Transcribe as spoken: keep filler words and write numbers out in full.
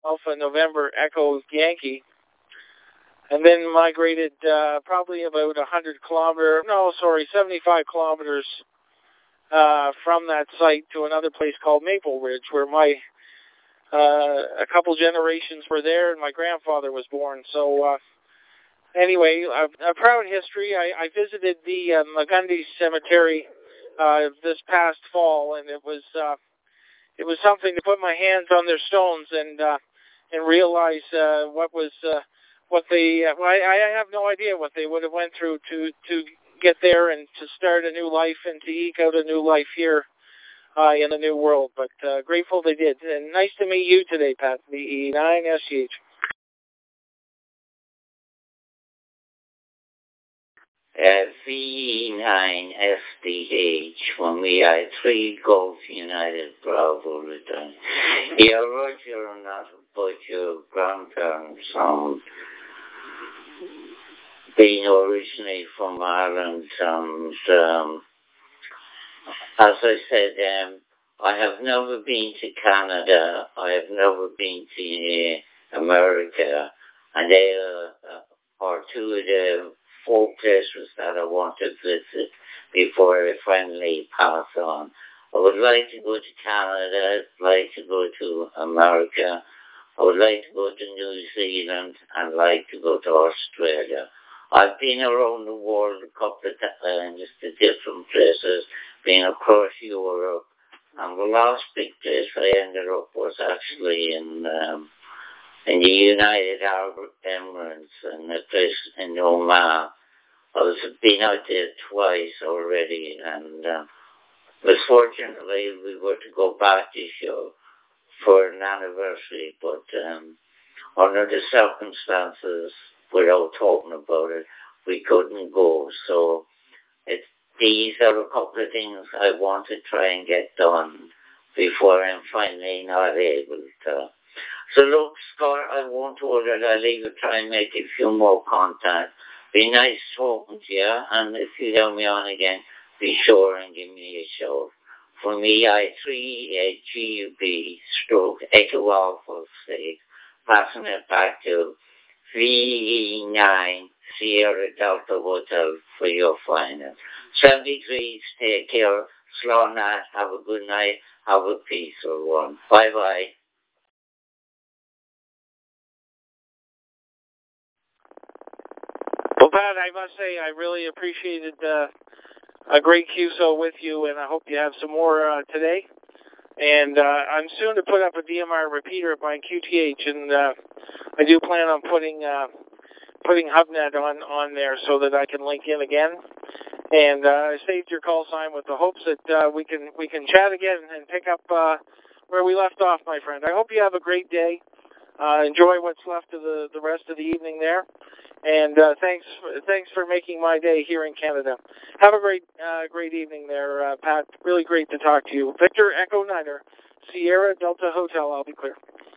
Alpha November Echo Yankee, and then migrated uh, probably about one hundred kilometers, no, sorry, seventy-five kilometers uh, from that site to another place called Maple Ridge, where my uh, a couple generations were there, and my grandfather was born. So uh, anyway, a, a proud history. I, I visited the uh, Magundy Cemetery uh, this past fall, and it was uh, it was something to put my hands on their stones and uh, and realize uh, what was. Uh, What they, uh, well, I, I have no idea what they would have went through to, to get there and to start a new life and to eke out a new life here uh, in the new world. But uh, grateful they did. And nice to meet you today, Pat, V E nine S G H. Uh, V E nine S D H, when we had three Golf United Bravo return. Yeah, Roger and that, but your grandparents sound being originally from Ireland, and um, as I said, um, I have never been to Canada, I have never been to uh, America, and they uh, are two of the four places that I want to visit before I finally pass on. I would like to go to Canada, I'd like to go to America, I would like to go to New Zealand, and like to go to Australia. I've been around the world a couple of times to different places, been across Europe, and the last big place I ended up was actually in um, in the United Arab Emirates, in a place in Oman. I was been out there twice already, and uh, misfortunately we were to go back this year for an anniversary, but um, under the circumstances, without talking about it, we couldn't go. So it, these are a couple of things I want to try and get done before I'm finally not able to. So look, Scott, I won't hold it. I'll leave it, try and make a few more contacts. Be nice talking to you, and if you have me on again, be sure and give me a shout. For me, I three G U B stroke Echo Alpha six, passing it back to V E nine Sierra Delta Hotel for your finance. seventy-three, take care, slow night, have a good night, have a peaceful one. Bye bye. Well, Pat, I must say I really appreciated uh, a great Q S O with you, and I hope you have some more uh, today. And uh, I'm soon to put up a D M R repeater at my Q T H, and uh, I do plan on putting uh, putting HubNet on, on there so that I can link in again. And uh, I saved your call sign with the hopes that uh, we can we can chat again and pick up uh, where we left off, my friend. I hope you have a great day. Uh, enjoy what's left of the, the rest of the evening there. And uh, thanks for, thanks for making my day here in Canada. Have a great uh, great evening there, uh, Pat. Really great to talk to you. Victor Echo Niner, Sierra Delta Hotel, I'll be clear.